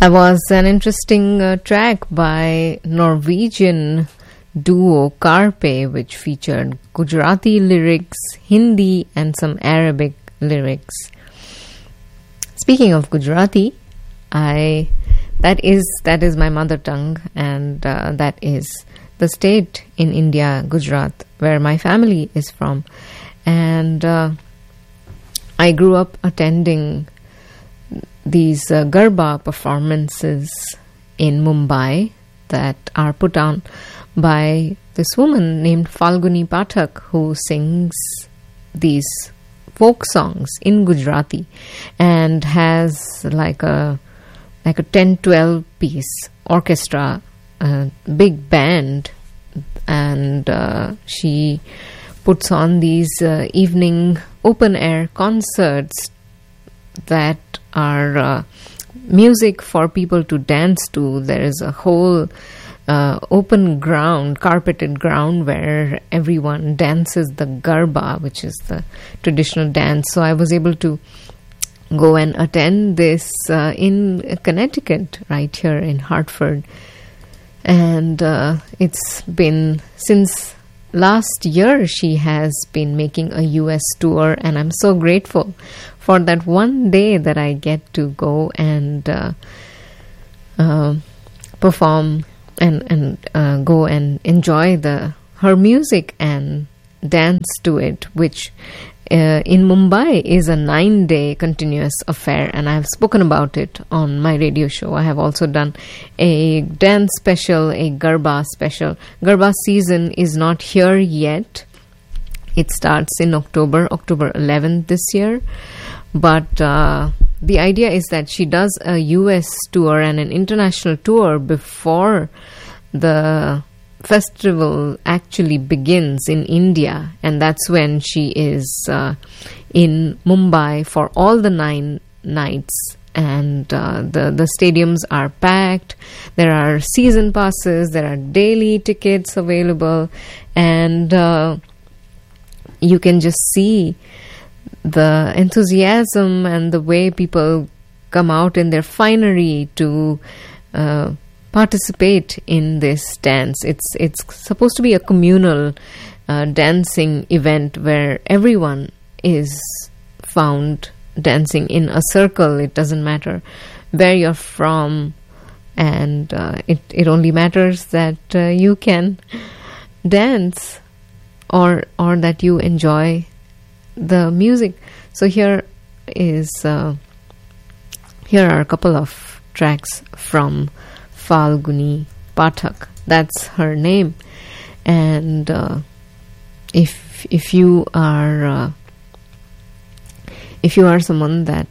That was an interesting track by Norwegian duo Carpe, which featured Gujarati lyrics, Hindi, and some Arabic lyrics. Speaking of Gujarati, that is my mother tongue, and that is the state in India, Gujarat, where my family is from. And I grew up attending these Garba performances in Mumbai that are put on by this woman named Falguni Pathak, who sings these folk songs in Gujarati and has like a 10-12 piece orchestra, big band, and she puts on these evening open air concerts that are music for people to dance to. There is a whole open ground, carpeted ground, where everyone dances the Garba, which is the traditional dance. So I was able to go and attend this in Connecticut, right here in Hartford. And it's been since last year she has been making a US tour, and I'm so grateful for that one day that I get to go and perform and go and enjoy her music and dance to it, which in Mumbai is a 9-day continuous affair, and I have spoken about it on my radio show. I have also done a dance special, a Garba special. Garba season is not here yet. It starts in October 11th this year. But the idea is that she does a US tour and an international tour before the festival actually begins in India, and that's when she is in Mumbai for all the 9 nights, and the stadiums are packed. There are season passes, there are daily tickets available, and you can just see the enthusiasm and the way people come out in their finery to participate in this dance. It's supposed to be a communal dancing event where everyone is found dancing in a circle. It doesn't matter where you're from, and it only matters that you can dance or that you enjoy the music. So here are a couple of tracks from Falguni Pathak. That's her name. And if you are someone that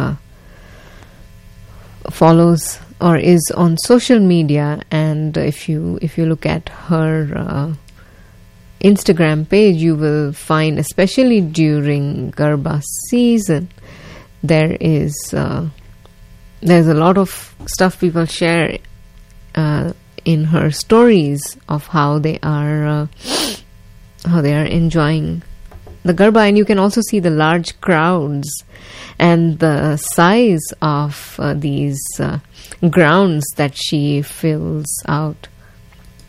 follows or is on social media, and if you look at her Instagram page, you will find, especially during Garba season, there's a lot of stuff people share in her stories of how they are enjoying the Garba. And you can also see the large crowds and the size of these grounds that she fills out.